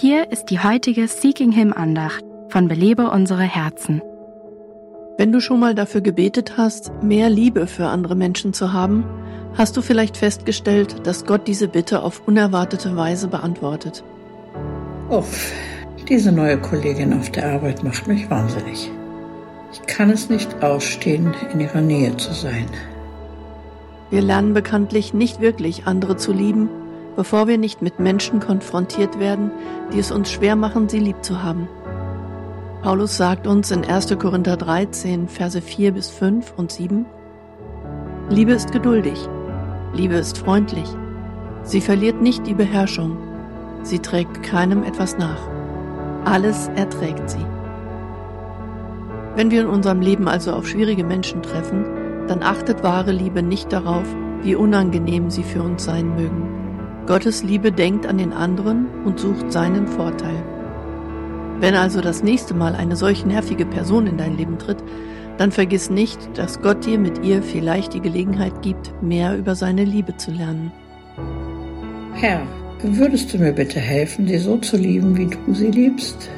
Hier ist die heutige Seeking Him Andacht von Belebe unsere Herzen. Wenn du schon mal dafür gebetet hast, mehr Liebe für andere Menschen zu haben, hast du vielleicht festgestellt, dass Gott diese Bitte auf unerwartete Weise beantwortet. Uff, diese neue Kollegin auf der Arbeit macht mich wahnsinnig. Ich kann es nicht ausstehen, in ihrer Nähe zu sein. Wir lernen bekanntlich nicht wirklich, andere zu lieben, bevor wir nicht mit Menschen konfrontiert werden, die es uns schwer machen, sie lieb zu haben. Paulus sagt uns in 1. Korinther 13, Verse 4 bis 5 und 7: Liebe ist geduldig, Liebe ist freundlich, sie verliert nicht die Beherrschung, sie trägt keinem etwas nach, alles erträgt sie. Wenn wir in unserem Leben also auf schwierige Menschen treffen, dann achtet wahre Liebe nicht darauf, wie unangenehm sie für uns sein mögen. Gottes Liebe denkt an den anderen und sucht seinen Vorteil. Wenn also das nächste Mal eine solch nervige Person in dein Leben tritt, dann vergiss nicht, dass Gott dir mit ihr vielleicht die Gelegenheit gibt, mehr über seine Liebe zu lernen. Herr, würdest du mir bitte helfen, sie so zu lieben, wie du sie liebst?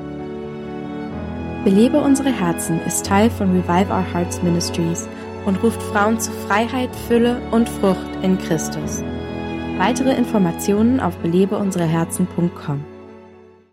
Belebe unsere Herzen ist Teil von Revive Our Hearts Ministries und ruft Frauen zu Freiheit, Fülle und Frucht in Christus. Weitere Informationen auf belebeunsereherzen.com.